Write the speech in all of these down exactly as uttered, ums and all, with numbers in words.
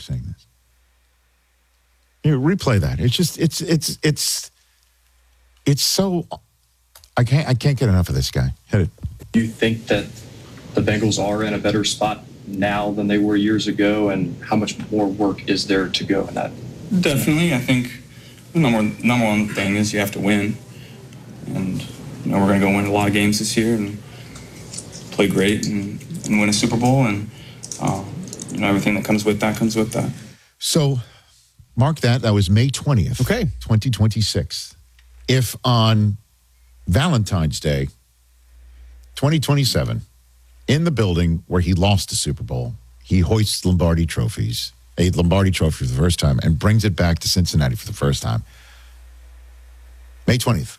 saying this. Here, replay that. It's just, it's, it's, it's, it's so, I can't, I can't get enough of this guy. Hit it. Do you think that the Bengals are in a better spot now than they were years ago? And how much more work is there to go in that? Definitely. I think the number, number one thing is you have to win. And, you know, we're going to go win a lot of games this year and play great and, and win a Super Bowl. And, uh, you know, everything that comes with that comes with that. So, mark that. That was May twentieth. Okay. twenty twenty-six. If on Valentine's Day, twenty twenty-seven, in the building where he lost the Super Bowl, he hoists Lombardi trophies, a Lombardi trophy for the first time, and brings it back to Cincinnati for the first time. May twentieth.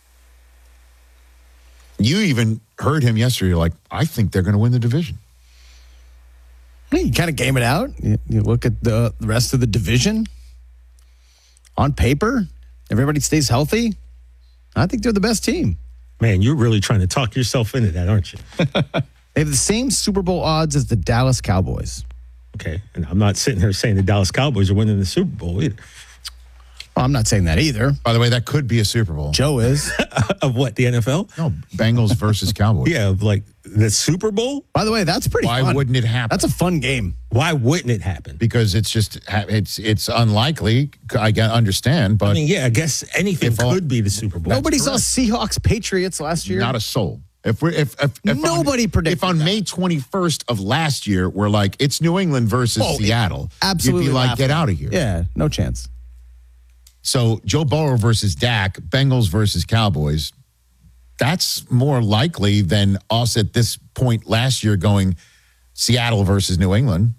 You even heard him yesterday. You're like, I think they're going to win the division. You kind of game it out. You, you look at the, the rest of the division. On paper, everybody stays healthy. I think they're the best team. Man, you're really trying to talk yourself into that, aren't you? They have the same Super Bowl odds as the Dallas Cowboys. Okay, and I'm not sitting here saying the Dallas Cowboys are winning the Super Bowl either. Well, I'm not saying that either. By the way, that could be a Super Bowl. Joe is. Of what, the N F L? No, Bengals versus Cowboys. Yeah, of like the Super Bowl? By the way, that's pretty Why fun. wouldn't it happen? That's a fun game. Why wouldn't it happen? Because it's just, it's it's unlikely. I can understand, but I mean, yeah, I guess anything If all- could be the Super Bowl. Nobody saw Seahawks Patriots last year. not a soul. If we're if if, if Nobody on, predicted if on that. May twenty-first of last year we're like it's New England versus Oh, Seattle, Absolutely. you'd be like, laughing. get out of here. Yeah, no chance. So Joe Burrow versus Dak, Bengals versus Cowboys. That's more likely than us at this point last year going Seattle versus New England.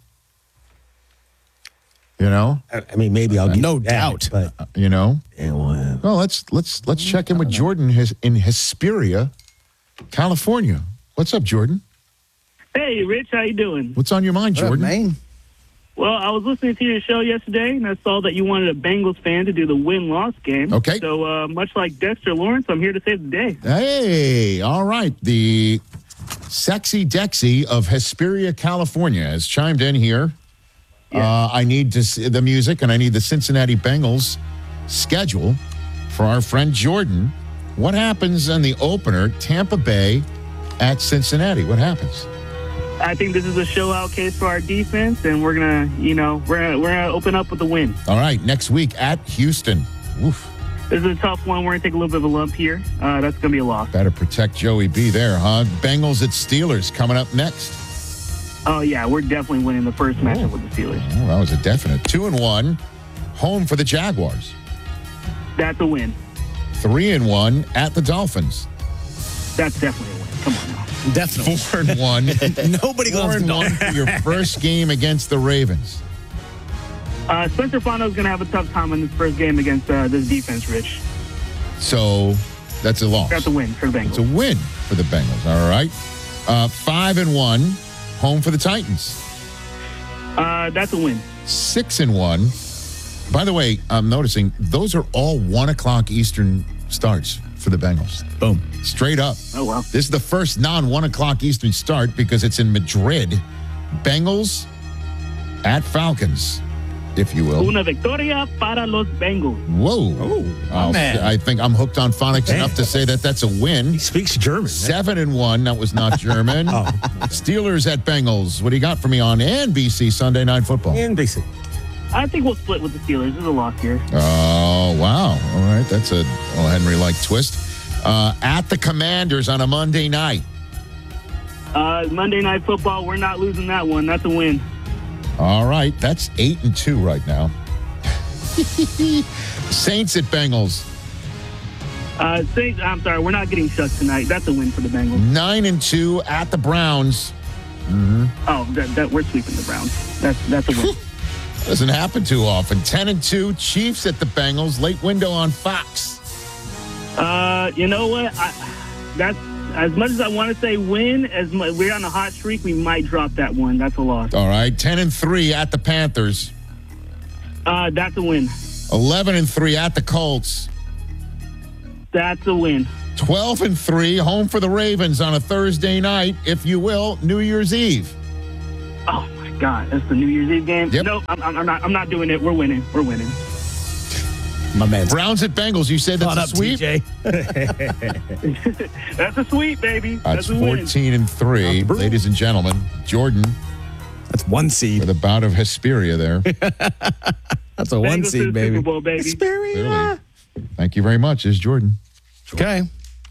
You know, I I mean, maybe I'll give No you that, doubt. But you know. yeah, well, Well, let's let's let's check in with Jordan his, in Hesperia, California. What's up, Jordan? Hey, Rich, how you doing? What's on your mind, What up, Jordan? man? Well, I was listening to your show yesterday, and I saw that you wanted a Bengals fan to do the win-loss game. Okay. So, uh, much like Dexter Lawrence, I'm here to save the day. Hey, all right. The sexy Dexy of Hesperia, California has chimed in here. Uh, I need to see the music, and I need the Cincinnati Bengals schedule for our friend Jordan. What happens in the opener, Tampa Bay at Cincinnati? What happens? I think this is a show-out case for our defense, and we're gonna, you know, we're gonna, we're gonna open up with a win. All right, next week at Houston. Oof, This is a tough one. We're gonna take a little bit of a lump here. Uh, that's gonna be a loss. better protect Joey B there, huh? Bengals at Steelers coming up next. Oh yeah, we're definitely winning the first matchup with the Steelers. Oh, that was a definite. Two and one, home for the Jaguars. That's a win. Three and one at the Dolphins. That's definitely a win. Come on now. Definitely. Four and one. Nobody Four loves and the one Dolphins. for your first game against the Ravens. Uh, Spencer Fondo's gonna have a tough time in this first game against uh, this defense, Rich. So that's a loss. That's a win for the It's a Bengals. win for the Bengals. All right. Uh, five and one, home for the Titans. Uh, that's a win. Six and one. By the way, I'm noticing those are all one o'clock Eastern starts for the Bengals. Boom. Straight up. Oh wow. This is the first non-one o'clock Eastern start because it's in Madrid. Bengals at Falcons, if you will. Una victoria para los Bengals. Whoa. Oh, I'll man. say- I think I'm hooked on phonics Man. enough to say that that's a win. he speaks German. Seven and one. That was not German. Oh. Steelers at Bengals. What do you got for me on N B C Sunday Night Football? And basic. I think we'll split with the Steelers. This is a loss here. Oh, wow. All right. That's a oh, Henry-like twist. Uh, at the Commanders on a Monday night. Uh, Monday Night Football, we're not losing that one. That's a win. All right. That's eight and two right now. Saints at Bengals. Uh, Saints, I'm sorry, we're not getting shut tonight. That's a win for the Bengals. Nine and two at the Browns. Oh, that, that we're sweeping the Browns. That's that's a win. Doesn't happen too often. Ten and two. Chiefs at the Bengals. Late window on Fox. uh, you know what? I, that's as much as I want to say win. As mu- we're on a hot streak, we might drop that one. That's a loss. All right. Ten and three at the Panthers. Uh, that's a win. Eleven and three at the Colts. That's a win. twelve and three, home for the Ravens on a Thursday night, if you will, New Year's Eve. Oh my God, that's the New Year's Eve game. Yep. Nope, I'm, I'm not. I'm not doing it. We're winning. We're winning. My man. Browns at Bengals. You said that's Caught a up, sweep. T J. That's a sweep, baby. That's That's a win. fourteen and three, ladies and gentlemen. Jordan That's one seed. with a bout of Hesperia there. That's a one Bengals to seed, the baby. Super Bowl, baby. Clearly. Thank you very much. Is Jordan. Okay.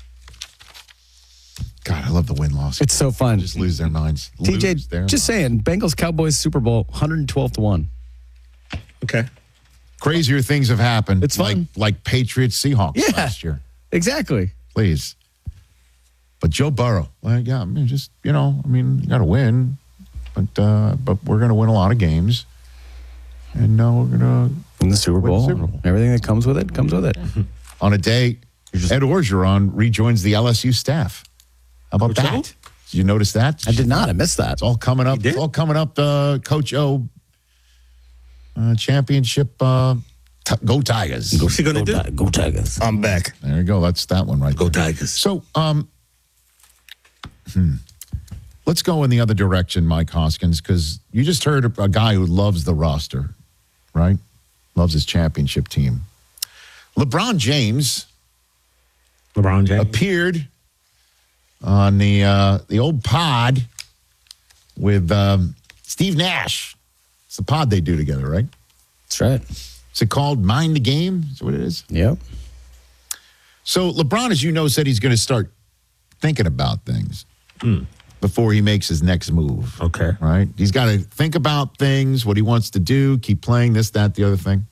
God, I love the win loss. It's so fun. Just lose their minds. T J, Lose their just minds. saying, Bengals Cowboys Super Bowl, one hundred twelve to one. Okay. Crazier things have happened. It's like fun. like Patriots Seahawks Yeah. last year. Exactly. Please. But Joe Burrow, well, yeah, I mean, just you know, I mean, you got to win, but uh, but we're going to win a lot of games, and now we're going to In the Super Win the Bowl, Super Bowl. everything that comes with it comes with it. on a day. Ed Orgeron rejoins the L S U staff. How about Coach that? O? Did you notice that? I did not. I missed that. It's all coming up. did? It's all coming up. Uh, Coach O, uh, championship. Uh, t- go Tigers. What's he going to do? Ti- Go Tigers. I'm back. There you go. That's that one right Go there. Tigers. So, um, hmm. let's go in the other direction, Mike Hoskins, because you just heard a, a guy who loves the roster, right? Loves his championship team. LeBron James LeBron James. appeared on the uh, the old pod with um, Steve Nash. It's the pod they do together, right? That's right. Is it called Mind the Game? Is that what it is? Yep. So LeBron, as you know, said he's going to start thinking about things before he makes his next move. Okay. Right? He's got to think about things, what he wants to do, keep playing this, that, the other thing.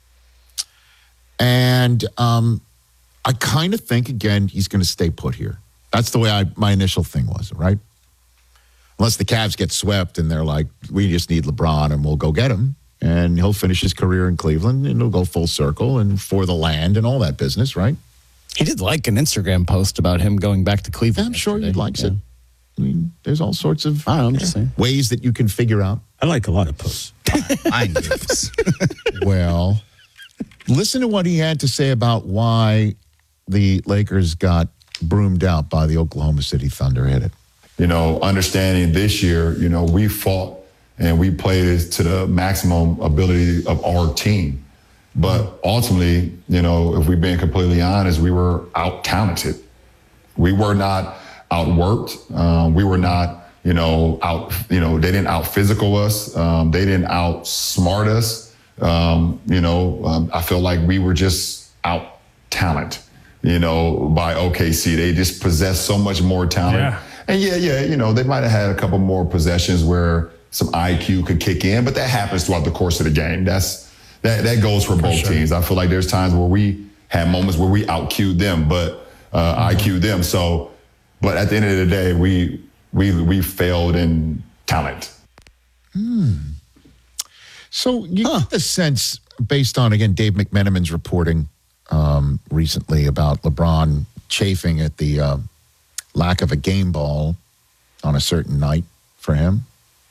And um, I kind of think, again, he's going to stay put here. That's the way I my initial thing was, right? Unless the Cavs get swept and they're like, we just need LeBron and we'll go get him. And he'll finish his career in Cleveland and he'll go full circle and for the land and all that business, right? He did like an Instagram post about him going back to Cleveland. I'm sure he yesterday. likes Yeah. it. I mean, there's all sorts of I don't know, I'm just saying. ways that you can figure out. I like a lot of posts. I guess. Well, listen to what he had to say about why the Lakers got broomed out by the Oklahoma City Thunder. Hit it. You know, understanding this year, you know, we fought and we played to the maximum ability of our team. But ultimately, you know, if we're being completely honest, we were out-talented. We were not outworked. Um, we were not, you know, out, you know, they didn't out-physical us. Um, they didn't outsmart us. Um, you know, um, I feel like we were just out-talent, you know, by O K C. They just possessed so much more talent. Yeah. And yeah, yeah, you know, they might have had a couple more possessions where some I Q could kick in, but that happens throughout the course of the game. That's that that goes for, for both sure. teams. I feel like there's times where we had moments where we out Q'd them, but uh, mm-hmm. I Q'd them. So, but at the end of the day, we we we failed in talent. Hmm. So you huh. get the sense, based on again Dave McMenamin's reporting um, recently about LeBron chafing at the uh, lack of a game ball on a certain night for him.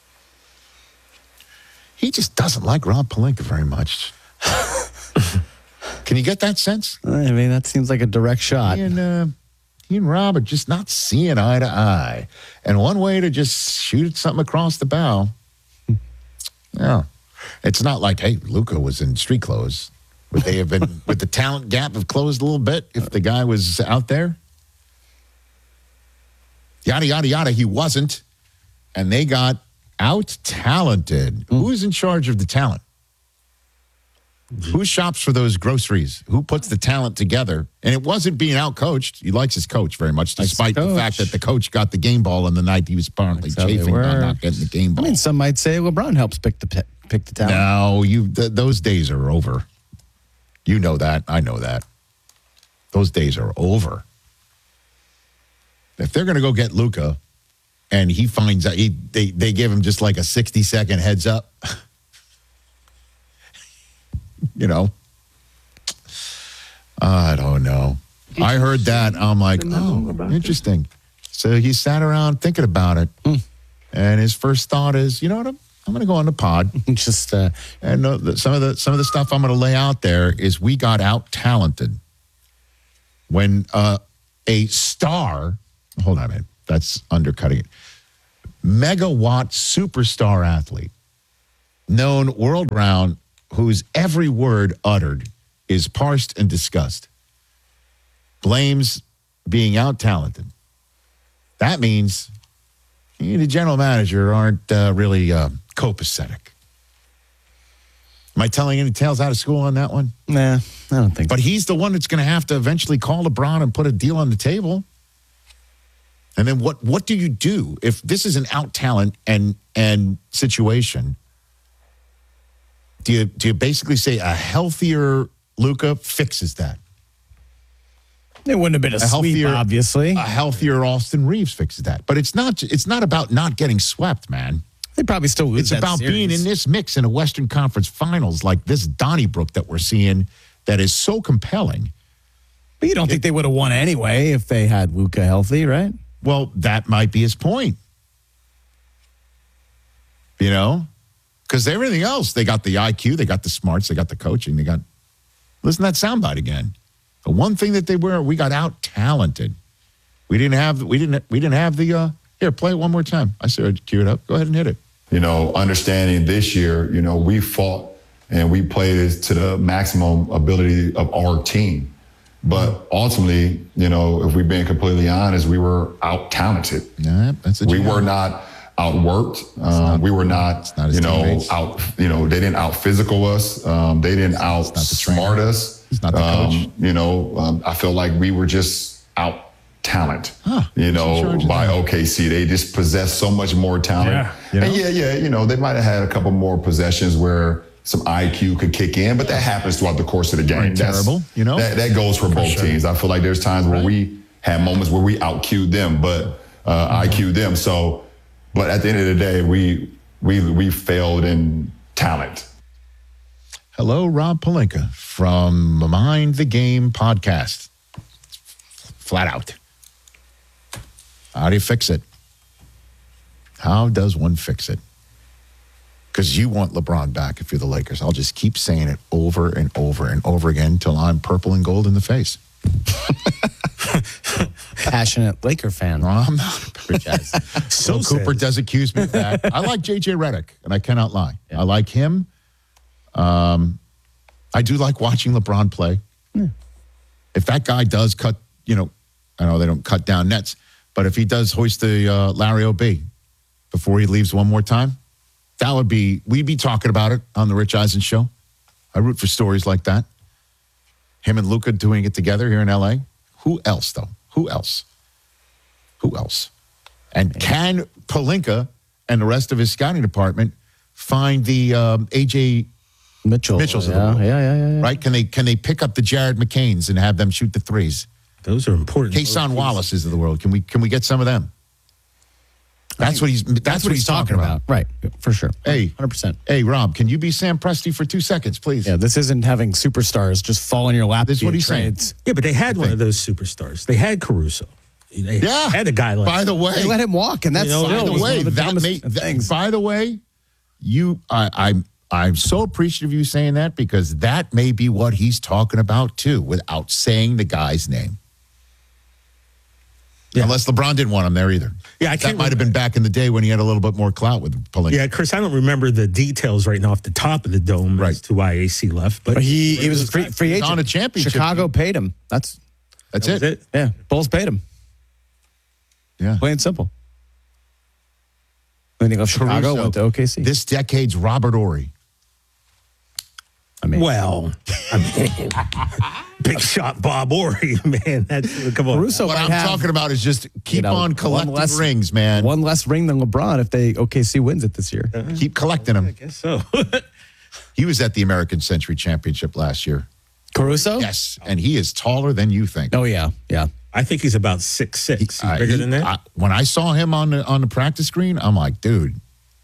He just doesn't like Rob Pelinka very much. Can you get that sense? I mean, that seems like a direct shot. He and, uh, he and Rob are just not seeing eye to eye. And one way to just shoot something across the bow, yeah. It's not like, hey, Luka was in street clothes. Would they have been, would the talent gap have closed a little bit if the guy was out there? Yada, yada, yada. He wasn't. And they got out-talented. Mm. Who's in charge of the talent? Who shops for those groceries? Who puts the talent together? And it wasn't being out-coached. He likes his coach very much, despite the fact that the coach got the game ball on the night he was apparently That's chafing on not getting the game ball. I mean, some might say LeBron helps pick the pick the talent. No, you th- those days are over. You know that. I know that. Those days are over. If they're going to go get Luka, and he finds out, he, they, they give him just like a sixty-second heads up, you know, I don't know. I heard that. I'm like, oh, interesting. So he sat around thinking about it, mm. and his first thought is, you know what, I'm, I'm going to go on the pod. Just uh, and uh, the, some of the some of the stuff I'm going to lay out there is we got out talented when uh, a star. Hold on a minute. That's undercutting it. Megawatt superstar athlete known world round, whose every word uttered is parsed and discussed, blames being out-talented. That means you, the general manager, aren't uh, really uh, copacetic. Am I telling any tales out of school on that one? Nah, I don't think But he's the one that's going to have to eventually call LeBron and put a deal on the table. And then what what do you do if this is an out talent and and situation? Do you do you basically say a healthier Luka fixes that? It wouldn't have been a, A sweep, healthier, obviously. A healthier Austin Reeves fixes that. But it's not it's not about not getting swept, man. They probably still lose It's that about series. being in this mix in a Western Conference Finals like this Donnybrook that we're seeing that is so compelling. But you don't think they would have won anyway if they had Luka healthy, right? Well, that might be his point. You know? Because everything else, they got the I Q, they got the smarts, they got the coaching, they got... Listen to that soundbite again. The one thing that they were, we got out-talented. We didn't have, we didn't, we didn't have the... Uh, here, play it one more time. I said, cue it up. Go ahead and hit it. You know, understanding this year, you know, we fought and we played to the maximum ability of our team. But ultimately, you know, if we're being completely honest, we were out-talented. Yeah, that's a We G M. were not outworked. Um, we were not, not his you know, teammates. out, you know, they didn't out-physical us. Um, they didn't not the outsmart trainer. us. He's not the coach. Um, you know, um, I feel like we were just out-talent, Huh, you who's in know, charge of by that? O K C. They just possessed so much more talent. Yeah, you know? And yeah, yeah, you know, they might have had a couple more possessions where some I Q could kick in, but that happens throughout the course of the game. Right, terrible, you know? That, that goes for, both teams. I feel like there's times where we had moments where we out-Q'd them, but uh, I Q'd them. So, but at the end of the day, we we we failed in talent. Hello, Rob Pelinka from Mind the Game podcast. Flat out. How do you fix it? How does one fix it? Because you want LeBron back if you're the Lakers. I'll just keep saying it over and over and over again until I'm purple and gold in the face. Passionate Laker fan. No, I'm not. So Will Cooper says. does accuse me of that. I like J J Redick, and I cannot lie. I like him. Um, I do like watching LeBron play. If that guy does cut, you know, I know they don't cut down nets, but if he does hoist the uh, Larry O B before he leaves one more time, that would be, we'd be talking about it on the Rich Eisen show. I root for stories like that. Him and Luka doing it together here in L A. Who else, though? Who else? Who else? And can Pelinka and the rest of his scouting department find the um, A J Mitchell. Mitchells of the yeah, world? yeah, yeah, yeah, yeah. Right? Can they can they pick up the Jared McCains and have them shoot the threes? Those are important. Kason Wallace's of the world. Can we can we get some of them? That's what he's that's, what he's talking about. Right, for sure. Hey, one hundred percent. Hey, Rob, can you be Sam Presti for two seconds, please? Yeah, this isn't having superstars just fall in your lap. This is via what he's saying. trades. Yeah, but they had one of those superstars. They had Caruso. They Yeah. had a guy like By the way, They let him walk, and that's You know, by still the was way, one of the that dumbest made, that- things. by the way, you, I, I'm, I'm so appreciative of you saying that because that may be what he's talking about too, without saying the guy's name. Yeah. Unless LeBron didn't want him there either. Yeah, I that can't might have been back in the day when he had a little bit more clout with Pelinka. Yeah, Chris, I don't remember the details right now off the top of the dome Right. as to why A C left. But But he he was a free, free He's agent. on a championship Chicago team. paid him. That's That's that was it. it. yeah. Bulls paid him. Yeah. Plain and simple. When he left Chicago, Caruso. went to O K C. This decade's Robert Ory. I mean, Well, I mean, big shot Bob Ory, man. That's come on. Caruso What might I'm have, talking about is just keep you know, on one collecting less- rings, man. one less ring than LeBron if they O K C wins it this year. Keep collecting I them. guess so. He was at the American Century Championship last year. Caruso? Yes, and he is taller than you think. Oh yeah, yeah. I think he's about six six. He's Uh, bigger he- than that. I- when I saw him on the on the practice screen, I'm like, dude,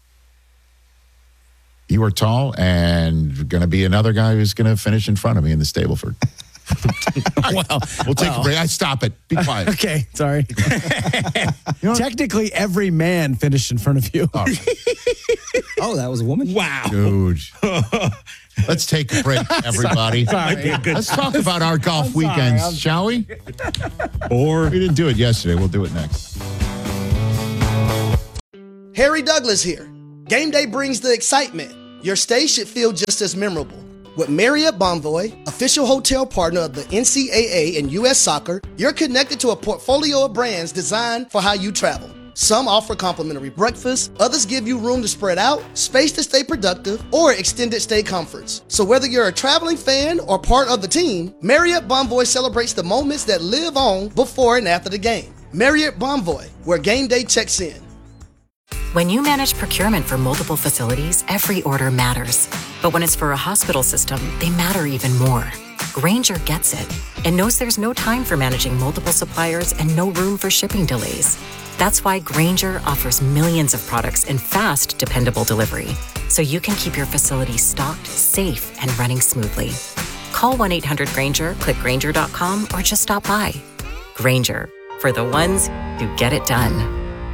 you are tall and going to be another guy who's going to finish in front of me in the Stableford. Well, We'll take well, a break. I stop it. Be quiet. Okay, sorry. know- Technically, every man finished in front of you. All right, Oh, that was a woman? wow. dude. Let's take a break, everybody. Might be a good Let's talk about our golf weekends, I'm- shall we? or We didn't do it yesterday. We'll do it next. Harry Douglas here. Game day brings the excitement, your stay should feel just as memorable. With Marriott Bonvoy, official hotel partner of the N C double A and U S Soccer, you're connected to a portfolio of brands designed for how you travel. Some offer complimentary breakfast, others give you room to spread out, space to stay productive, or extended stay comforts. So whether you're a traveling fan or part of the team, Marriott Bonvoy celebrates the moments that live on before and after the game. Marriott Bonvoy, where game day checks in. When you manage procurement for multiple facilities, every order matters. But when it's for a hospital system, they matter even more. Grainger gets it and knows there's no time for managing multiple suppliers and no room for shipping delays. That's why Grainger offers millions of products in fast, dependable delivery, so you can keep your facility stocked, safe, and running smoothly. Call one eight hundred Grainger, click Grainger dot com, or just stop by. Grainger, for the ones who get it done.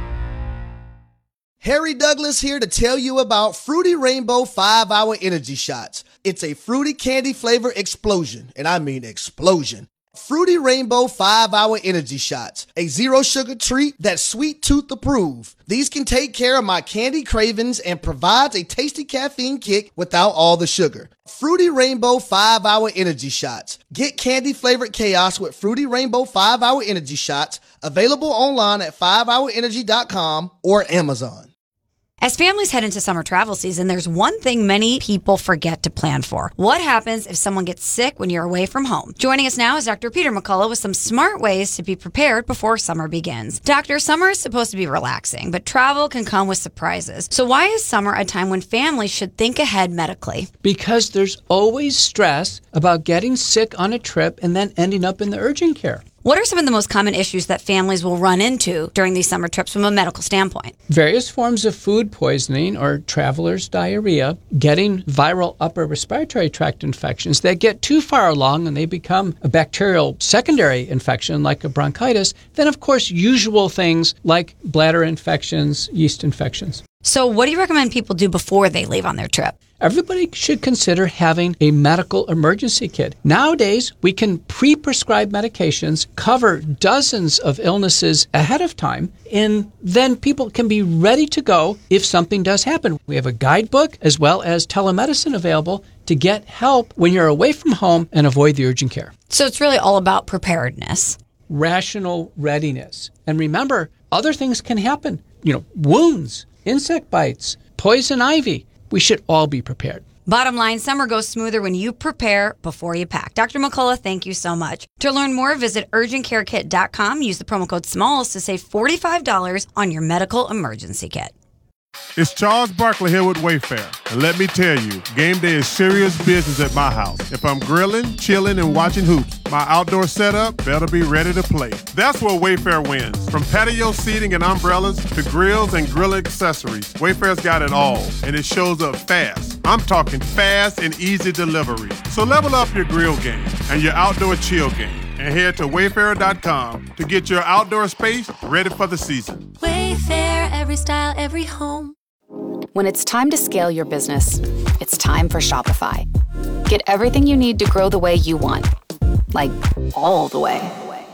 Harry Douglas here to tell you about Fruity Rainbow five hour Energy Shots. It's a fruity candy flavor explosion, and I mean explosion. Fruity Rainbow five hour Energy Shots, a zero sugar treat that's sweet tooth approved. These can take care of my candy cravings and provides a tasty caffeine kick without all the sugar. Fruity Rainbow five hour Energy Shots. Get candy flavored chaos with Fruity Rainbow five hour Energy Shots, available online at five hour energy dot com or Amazon. As families head into summer travel season, there's one thing many people forget to plan for. What happens if someone gets sick when you're away from home? Joining us now is Doctor Peter McCullough with some smart ways to be prepared before summer begins. Doctor, summer is supposed to be relaxing, but travel can come with surprises. So why is summer a time when families should think ahead medically? Because there's always stress about getting sick on a trip and then ending up in the urgent care. What are some of the most common issues that families will run into during these summer trips from a medical standpoint? Various forms of food poisoning or traveler's diarrhea, getting viral upper respiratory tract infections that get too far along and they become a bacterial secondary infection like a bronchitis. Then, of course, usual things like bladder infections, yeast infections. So what do you recommend people do before they leave on their trip? Everybody should consider having a medical emergency kit. Nowadays, we can pre-prescribe medications, cover dozens of illnesses ahead of time, and then people can be ready to go if something does happen. We have a guidebook as well as telemedicine available to get help when you're away from home and avoid the urgent care. So it's really all about preparedness. Rational readiness. And remember, other things can happen. You know, wounds, insect bites, poison ivy. We should all be prepared. Bottom line, summer goes smoother when you prepare before you pack. Doctor McCullough, thank you so much. To learn more, visit urgent care kit dot com. Use the promo code SMALLS to save forty-five dollars on your medical emergency kit. It's Charles Barkley here with Wayfair. And let me tell you, game day is serious business at my house. If I'm grilling, chilling, and watching hoops, my outdoor setup better be ready to play. That's where Wayfair wins. From patio seating and umbrellas to grills and grill accessories, Wayfair's got it all, and it shows up fast. I'm talking fast and easy delivery. So level up your grill game and your outdoor chill game, and head to wayfair dot com to get your outdoor space ready for the season. Wayfair, every style, every home. When it's time to scale your business, it's time for Shopify. Get everything you need to grow the way you want. Like, all the way.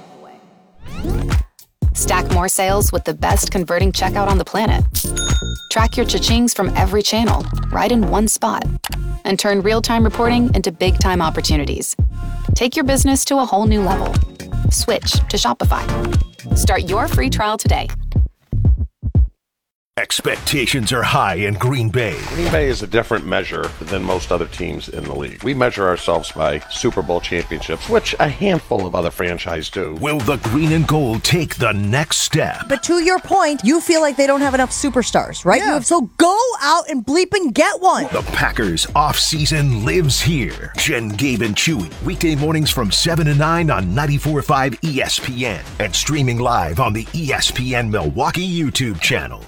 Stack more sales with the best converting checkout on the planet. Track your cha-chings from every channel, right in one spot. And turn real-time reporting into big-time opportunities. Take your business to a whole new level. Switch to Shopify. Start your free trial today. Expectations are high in Green Bay. Green Bay is a different measure than most other teams in the league. We measure ourselves by Super Bowl championships, which a handful of other franchises do. Will the green and gold take the next step? But to your point, you feel like they don't have enough superstars, right? Yeah. So go out and bleep and get one. The Packers off-season lives here. Jen, Gabe, and Chewy. Weekday mornings from seven to nine on ninety-four point five E S P N and streaming live on the E S P N Milwaukee YouTube channel.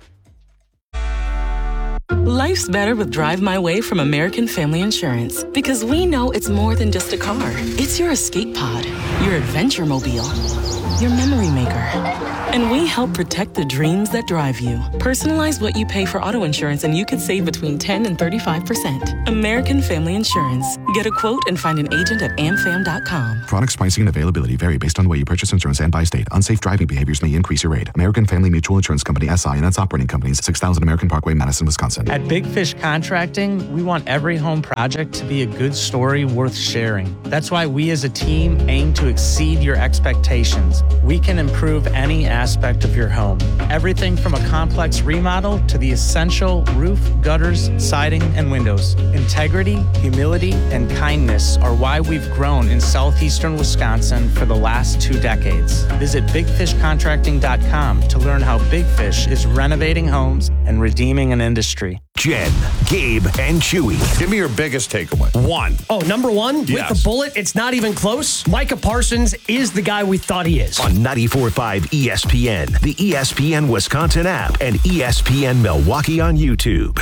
Life's better with Drive My Way from American Family Insurance, because we know it's more than just a car. It's your escape pod, your adventure mobile. your memory maker. And we help protect the dreams that drive you. Personalize what you pay for auto insurance and you could save between ten and thirty-five percent. American Family Insurance. Get a quote and find an agent at am fam dot com. Products, pricing, and availability vary based on the way you purchase insurance and by state. Unsafe driving behaviors may increase your rate. American Family Mutual Insurance Company, S I and its operating companies, six thousand American Parkway, Madison, Wisconsin. At Big Fish Contracting, we want every home project to be a good story worth sharing. That's why we as a team aim to exceed your expectations. We can improve any aspect of your home. Everything from a complex remodel to the essential roof, gutters, siding, and windows. Integrity, humility, and kindness are why we've grown in southeastern Wisconsin for the last two decades. Visit big fish contracting dot com to learn how Big Fish is renovating homes and redeeming an industry. Jen, Gabe, and Chewy. Give me your biggest takeaway. One. Oh, number one? Yes. With the bullet, it's not even close. Micah Parsons is the guy we thought he is. On ninety-four point five E S P N, the E S P N Wisconsin app, and E S P N Milwaukee on YouTube.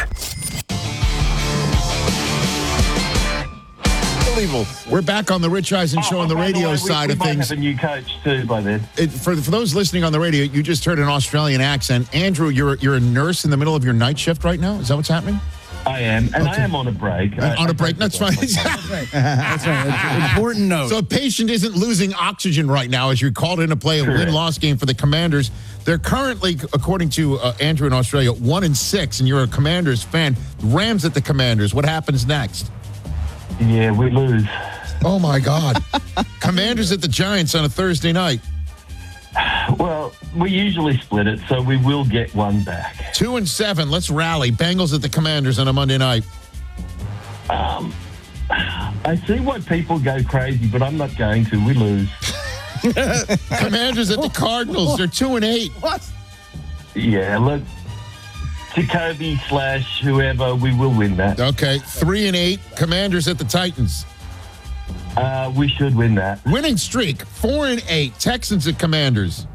Unbelievable. We're back on the Rich Eisen Show on the radio way, side we, of we things. Might have a new coach too by then. It, for for those listening on the radio, you just heard an Australian accent. Andrew, you're you're a nurse in the middle of your night shift right now. Is that what's happening? I am, and Okay. I am on a break. Uh, on a break, that's fine. That's right. That's right. Important note. So a patient isn't losing oxygen right now as you're called in to play a Correct. win-loss game for the Commanders. They're currently, according to uh, Andrew in Australia, one and six, and you're a Commanders fan. Rams at the Commanders. What happens next? Yeah, we lose. Oh my God! Commanders at the Giants on a Thursday night. Well, we usually split it, so we will get one back. Two and seven. Let's rally. Bengals at the Commanders on a Monday night. Um, I see why people go crazy, but I'm not going to. We lose. Commanders at the Cardinals. They're two and eight. What? Yeah, look, Jacoby slash whoever, we will win that. Okay, three and eight. Commanders at the Titans. Uh, we should win that. Winning streak, four and eight. Texans at Commanders.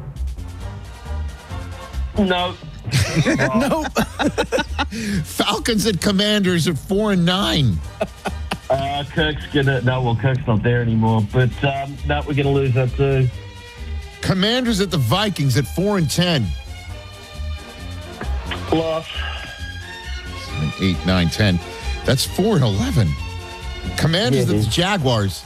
No. Nope. Falcons at Commanders at four and nine. Uh, Kirk's gonna no, well, Kirk's not there anymore. But um, no, we're gonna lose that too. Commanders at the Vikings at four and ten. Loss. Seven, eight, nine, ten. That's four and eleven. Commanders Yeah, at the dude. Jaguars.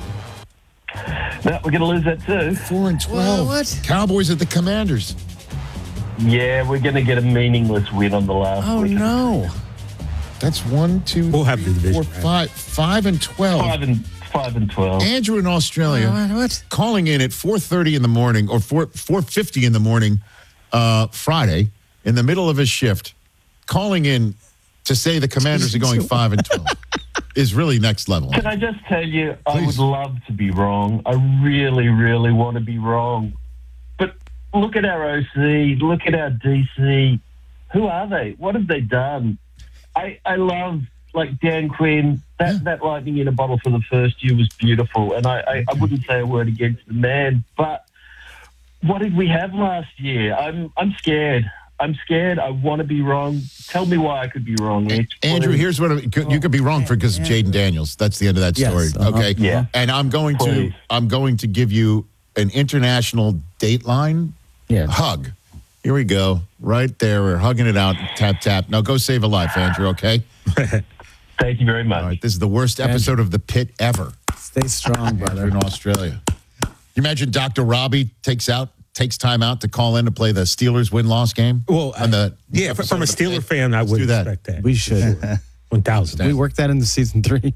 No, we're gonna lose that too. Four and twelve. What? Cowboys at the Commanders. Yeah, we're gonna get a meaningless win on the last. Oh, week. no. That's one, two, We'll have the three, division, four, right? five, five and twelve. Five and five and twelve. Andrew in Australia. What? What? Calling in at four thirty in the morning or four four fifty in the morning, uh, Friday, in the middle of his shift, calling in to say the Commanders are going five and twelve is really next level. Can I just tell you, I Please. would love to be wrong. I really, really want to be wrong. But look at our O C, look at our D C. Who are they? What have they done? I, I love, like, Dan Quinn. That, Yeah. that lightning in a bottle for the first year was beautiful. And I, I, I wouldn't say a word against the man. But what did we have last year? I'm I'm scared. I'm scared. I want to be wrong. Tell me why I could be wrong, Rich. Andrew, Please. here's what I, you could be wrong for because of Jaden Daniels. That's the end of that Yes, story. uh-huh. Okay. Yeah. And I'm going Please. to I'm going to give you an international Dateline Yeah. hug. Here we go. Right there. We're hugging it out. Tap, tap. Now go save a life, Andrew, okay? Thank you very much. All right. This is the worst episode of The Pit ever. Stay strong, Brother brother. in Australia. You imagine Doctor Robbie takes out takes time out to call in to play the Steelers win-loss game? Well, on the yeah, episode from a of The Steeler Pit? fan, I Let's would do that. expect that. We should. One thousand. We worked that into season three.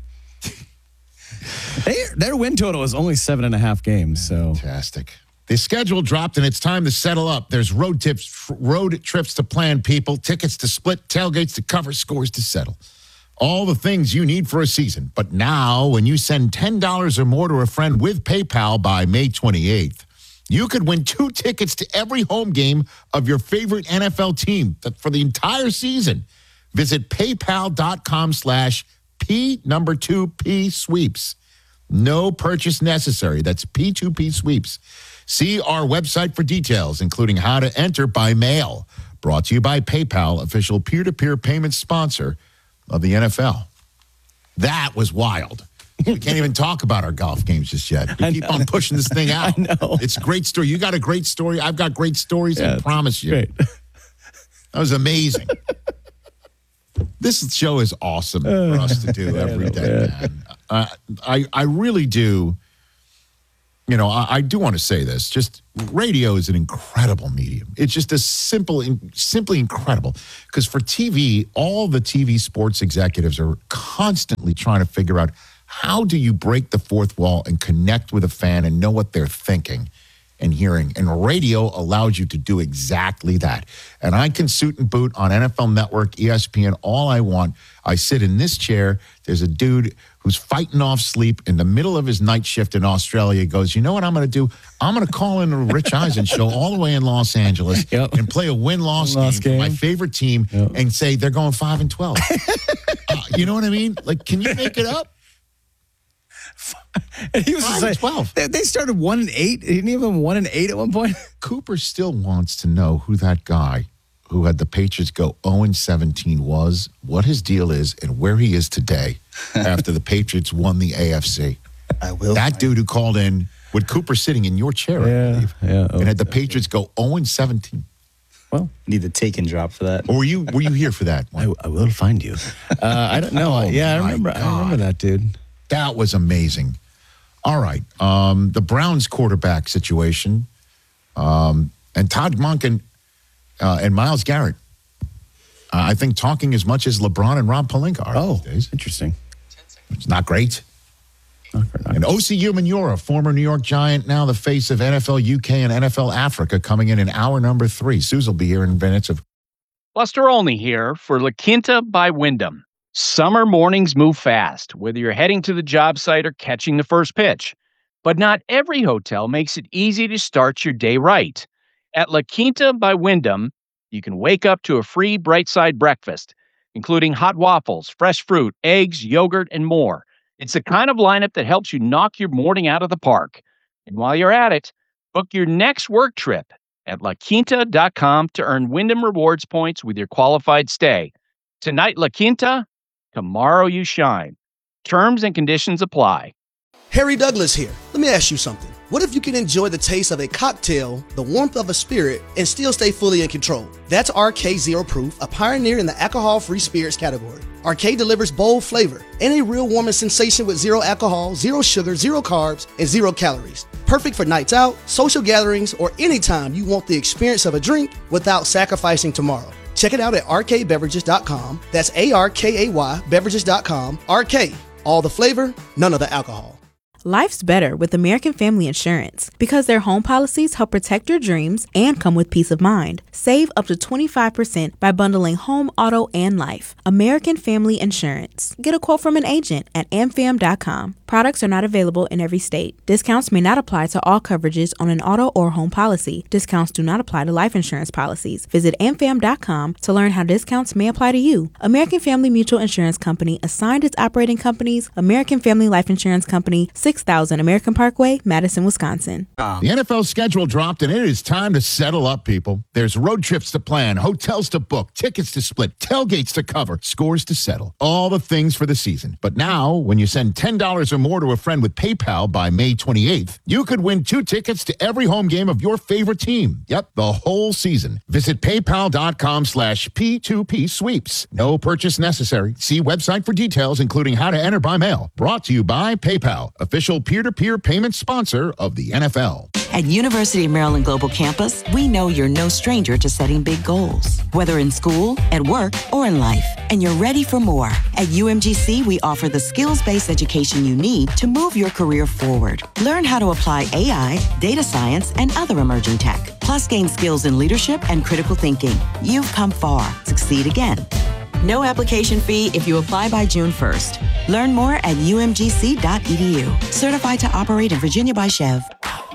they, their win total is only seven and a half games. So Fantastic. The schedule dropped and it's time to settle up. There's road tips, road trips to plan, people, tickets to split, tailgates to cover, scores to settle. All the things you need for a season. But now, when you send ten dollars or more to a friend with PayPal by May twenty-eighth, you could win two tickets to every home game of your favorite N F L team for the entire season. Visit paypal.com slash P number two P sweeps. No purchase necessary. That's P two P sweeps. See our website for details, including how to enter by mail. Brought to you by PayPal, official peer-to-peer payment sponsor of the N F L. That was wild. We can't even talk about our golf games just yet. We I keep know. on pushing this thing out. I know. It's a great story. You got a great story. I've got great stories. Yeah, I promise you. great. That was amazing. This show is awesome for us to do every day, man. Uh, I, I really do. You know, I, I do want to say this. Just radio is an incredible medium. It's just a simple, simply incredible. Because for T V, all the T V sports executives are constantly trying to figure out how do you break the fourth wall and connect with a fan and know what they're thinking and hearing. And radio allows you to do exactly that. And I can suit and boot on N F L Network, E S P N, all I want. I sit in this chair. There's a dude who's fighting off sleep in the middle of his night shift in Australia. Goes, you know what I'm going to do? I'm going to call in a Rich Eisen show all the way in Los Angeles yep. and play a win-loss game, game for my favorite team yep. and say they're going five and twelve. uh, you know what I mean? Like, can you make it up? And he was five like, and twelve. They, they started one and eight. Didn't even one and eight at one point. Cooper still wants to know who that guy who had the Patriots go oh and seventeen was, what his deal is, and where he is today after the Patriots won the A F C. I will. That dude who called in with Cooper sitting in your chair, Yeah, I believe, yeah. and had the Patriots go oh and seventeen. Well, Need the take and drop for that. Or were you were you here for that one? I, I will find you. Uh, I don't know. Oh, yeah, I my remember. I remember God. that, dude. That was amazing. All right. Um, the Browns quarterback situation. Um, and Todd Monken uh, and Myles Garrett, uh, I think, talking as much as LeBron and Rob Pelinka are Oh, these days. interesting. It's not great. And O C U Umenyiora, former New York Giant, now the face of N F L U K and N F L Africa, coming in in hour number three. Suze will be here in minutes. Of Buster Olney here for La Quinta by Wyndham. Summer mornings move fast, whether you're heading to the job site or catching the first pitch. But not every hotel makes it easy to start your day right. At La Quinta by Wyndham, you can wake up to a free Bright Side breakfast, including hot waffles, fresh fruit, eggs, yogurt, and more. It's the kind of lineup that helps you knock your morning out of the park. And while you're at it, book your next work trip at la quinta dot com to earn Wyndham Rewards points with your qualified stay. Tonight, La Quinta, tomorrow you shine. Terms and conditions apply. Harry Douglas here. Let me ask you something. What if you can enjoy the taste of a cocktail, the warmth of a spirit, and still stay fully in control? That's R K Zero Proof, a pioneer in the alcohol-free spirits category. R K delivers bold flavor and a real warming sensation with zero alcohol, zero sugar, zero carbs, and zero calories. Perfect for nights out, social gatherings, or anytime you want the experience of a drink without sacrificing tomorrow. Check it out at r k beverages dot com. That's A R K A Y beverages dot com. R K, all the flavor, none of the alcohol. Life's better with American Family Insurance because their home policies help protect your dreams and come with peace of mind. Save up to twenty-five percent by bundling home, auto, and life. American Family Insurance. Get a quote from an agent at a m fam dot com. Products are not available in every state. Discounts may not apply to all coverages on an auto or home policy. Discounts do not apply to life insurance policies. Visit a m fam dot com to learn how discounts may apply to you. American Family Mutual Insurance Company assigned its operating companies, American Family Life Insurance Company, six thousand American Parkway, Madison, Wisconsin. The N F L schedule dropped, and it is time to settle up, people. There's road trips to plan, hotels to book, tickets to split, tailgates to cover, scores to settle. All the things for the season. But now, when you send ten dollars or more to a friend with PayPal by May twenty-eighth, you could win two tickets to every home game of your favorite team. Yep, the whole season. Visit paypal dot com slash P two P sweeps. No purchase necessary. See website for details, including how to enter by mail. Brought to you by PayPal, official peer-to-peer payment sponsor of the N F L. At University of Maryland Global Campus, we know you're no stranger to setting big goals, whether in school, at work, or in life, and you're ready for more. At U M G C, we offer the skills-based education you need to move your career forward. Learn how to apply A I, data science, and other emerging tech, plus gain skills in leadership and critical thinking. You've come far. Succeed again. No application fee if you apply by June first. Learn more at u m g c dot e d u. Certified to operate in Virginia by Chev.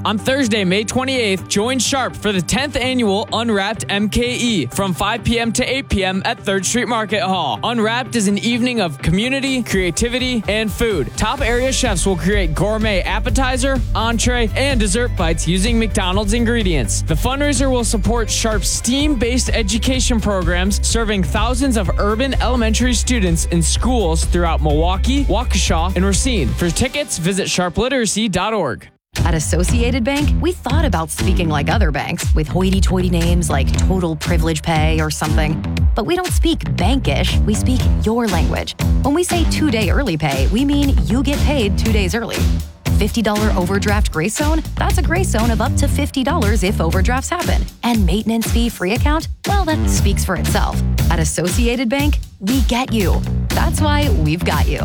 On Thursday, May twenty-eighth, join Sharp for the tenth annual Unwrapped M K E from five p.m. to eight p.m. at third Street Market Hall. Unwrapped is an evening of community, creativity, and food. Top area chefs will create gourmet appetizer, entree, and dessert bites using McDonald's ingredients. The fundraiser will support Sharp's STEAM-based education programs serving thousands of urban elementary students in schools throughout Milwaukee, Waukesha, and Racine. For tickets, visit sharp literacy dot org. At Associated Bank, we thought about speaking like other banks with hoity-toity names like Total Privilege Pay or something. But we don't speak bankish, we speak your language. When we say two-day early pay, we mean you get paid two days early. fifty dollars overdraft grace zone? That's a grace zone of up to fifty dollars if overdrafts happen. And maintenance fee-free account? Well, that speaks for itself. At Associated Bank, we get you. That's why we've got you.